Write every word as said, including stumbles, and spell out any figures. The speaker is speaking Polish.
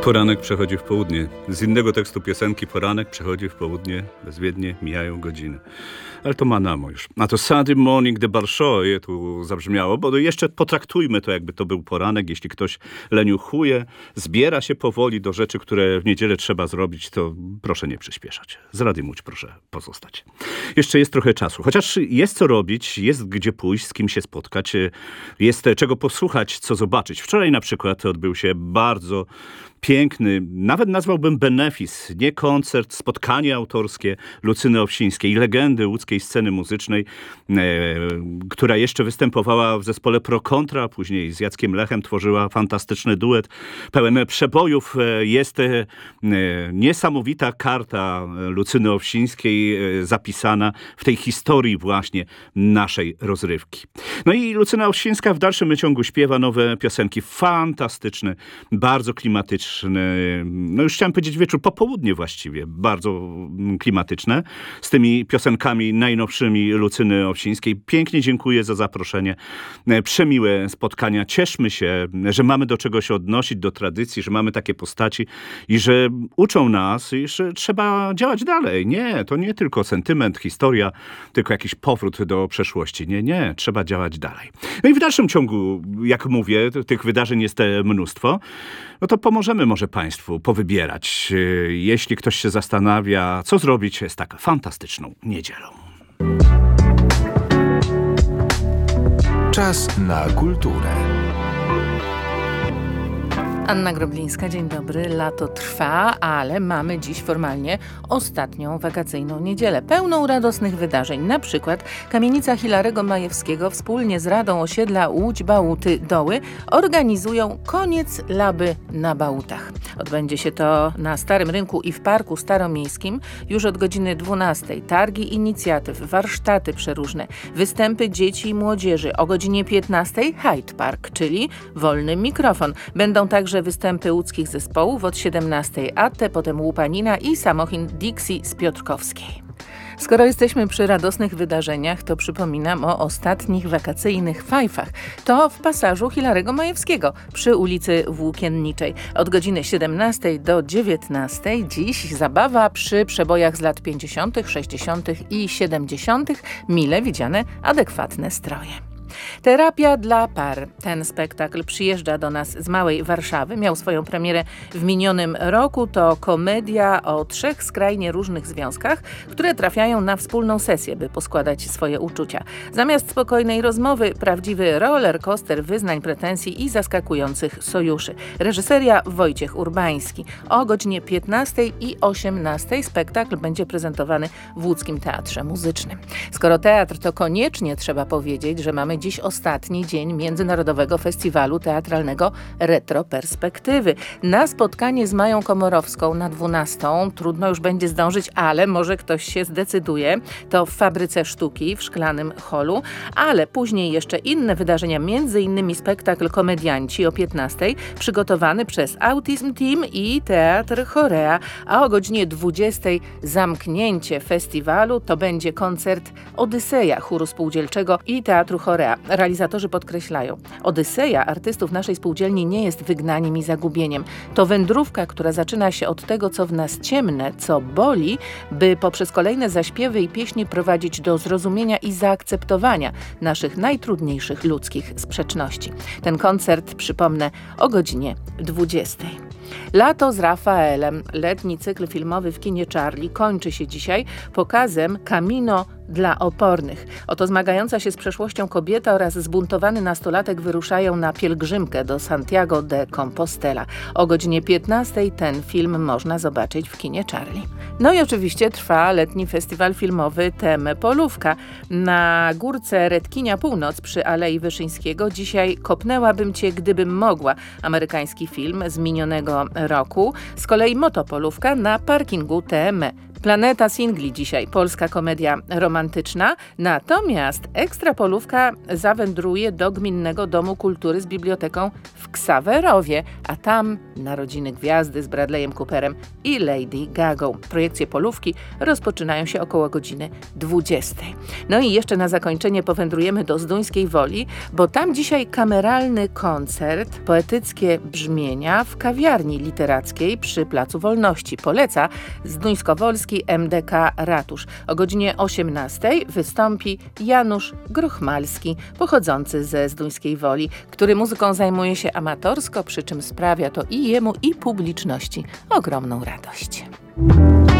Poranek przechodzi w południe. Z innego tekstu piosenki poranek przechodzi w południe, bezwiednie mijają godziny. Ale to Manamo już. A to Sunday Morning de Bolshoi tu zabrzmiało, bo jeszcze potraktujmy to, jakby to był poranek. Jeśli ktoś leniuchuje, zbiera się powoli do rzeczy, które w niedzielę trzeba zrobić, to proszę nie przyspieszać. Z Radiem Łódź proszę pozostać. Jeszcze jest trochę czasu. Chociaż jest co robić, jest gdzie pójść, z kim się spotkać, jest czego posłuchać, co zobaczyć. Wczoraj na przykład odbył się bardzo piękny, nawet nazwałbym benefis, nie koncert, spotkanie autorskie Lucyny Owsińskiej, legendy łódzkiej sceny muzycznej, e, która jeszcze występowała w zespole Pro Kontra, później z Jackiem Lechem tworzyła fantastyczny duet, pełen przebojów. E, jest e, niesamowita karta Lucyny Owsińskiej e, zapisana w tej historii właśnie naszej rozrywki. No i Lucyna Owsińska w dalszym ciągu śpiewa nowe piosenki, fantastyczne, bardzo klimatyczne. No już chciałem powiedzieć wieczór, popołudnie właściwie, bardzo klimatyczne, z tymi piosenkami najnowszymi Lucyny Owsińskiej. Pięknie dziękuję za zaproszenie, przemiłe spotkania. Cieszmy się, że mamy do czego się odnosić, do tradycji, że mamy takie postaci i że uczą nas i że trzeba działać dalej. Nie, to nie tylko sentyment, historia, tylko jakiś powrót do przeszłości. Nie, nie, trzeba działać dalej. No i w dalszym ciągu, jak mówię, tych wydarzeń jest mnóstwo. No to pomożemy może Państwu powybierać, jeśli ktoś się zastanawia, co zrobić z tak fantastyczną niedzielą. Czas na kulturę. Anna Groblińska, dzień dobry. Lato trwa, ale mamy dziś formalnie ostatnią wakacyjną niedzielę, pełną radosnych wydarzeń. Na przykład Kamienica Hilarego Majewskiego wspólnie z Radą Osiedla Łódź Bałuty Doły organizują Koniec Laby na Bałutach. Odbędzie się to na Starym Rynku i w Parku Staromiejskim już od godziny dwunastej. Targi inicjatyw, warsztaty przeróżne, występy dzieci i młodzieży. O godzinie piętnastej Hyde Park, czyli wolny mikrofon. Będą także występy łódzkich zespołów od siedemnastej Atte, potem Łupanina i Samochin Dixie z Piotrkowskiej. Skoro jesteśmy przy radosnych wydarzeniach, to przypominam o ostatnich wakacyjnych fajfach. To w pasażu Hilarego Majewskiego przy ulicy Włókienniczej. Od godziny siedemnastej do dziewiętnastej dziś zabawa przy przebojach z lat pięćdziesiątych, sześćdziesiątych i siedemdziesiątych. Mile widziane, adekwatne stroje. Terapia dla par. Ten spektakl przyjeżdża do nas z małej Warszawy. Miał swoją premierę w minionym roku. To komedia o trzech skrajnie różnych związkach, które trafiają na wspólną sesję, by poskładać swoje uczucia. Zamiast spokojnej rozmowy, prawdziwy roller coaster wyznań, pretensji i zaskakujących sojuszy. Reżyseria Wojciech Urbański. O godzinie piętnastej i osiemnastej spektakl będzie prezentowany w Łódzkim Teatrze Muzycznym. Skoro teatr, to koniecznie trzeba powiedzieć, że mamy dziś ostatni dzień Międzynarodowego Festiwalu Teatralnego Retroperspektywy. Na spotkanie z Mają Komorowską na dwunastą trudno już będzie zdążyć, ale może ktoś się zdecyduje. To w Fabryce Sztuki w Szklanym Holu, ale później jeszcze inne wydarzenia, między innymi spektakl Komedianci o piętnastej, przygotowany przez Autism Team i Teatr Chorea, a o godzinie dwudziestej zamknięcie festiwalu. To będzie koncert Odyseja Chóru Spółdzielczego i Teatru Chorea. Realizatorzy podkreślają, Odyseja artystów naszej spółdzielni nie jest wygnaniem i zagubieniem. To wędrówka, która zaczyna się od tego, co w nas ciemne, co boli, by poprzez kolejne zaśpiewy i pieśni prowadzić do zrozumienia i zaakceptowania naszych najtrudniejszych ludzkich sprzeczności. Ten koncert, przypomnę, o godzinie dwudziestej. Lato z Rafaelem. Letni cykl filmowy w kinie Charlie kończy się dzisiaj pokazem Camino dla opornych. Oto zmagająca się z przeszłością kobieta oraz zbuntowany nastolatek wyruszają na pielgrzymkę do Santiago de Compostela. O godzinie piętnastej ten film można zobaczyć w kinie Charlie. No i oczywiście trwa letni festiwal filmowy Teme Polówka. Na górce Redkinia Północ przy Alei Wyszyńskiego dzisiaj Kopnęłabym cię, gdybym mogła. Amerykański film z minionego roku. Z kolei Motopolówka na parkingu T M Planeta Singli dzisiaj, polska komedia romantyczna, natomiast Ekstrapolówka zawędruje do Gminnego Domu Kultury z biblioteką w Ksawerowie, a tam narodziny gwiazdy z Bradleyem Cooperem i Lady Gagą. Projekcje Polówki rozpoczynają się około godziny dwudziestej. No i jeszcze na zakończenie powędrujemy do Zduńskiej Woli, bo tam dzisiaj kameralny koncert, poetyckie brzmienia w kawiarni literackiej przy Placu Wolności. Poleca Zduńskowolski M D K Ratusz. O godzinie osiemnastej wystąpi Janusz Gruchmalski, pochodzący ze Zduńskiej Woli, który muzyką zajmuje się amatorsko, przy czym sprawia to i jemu, i publiczności ogromną radość.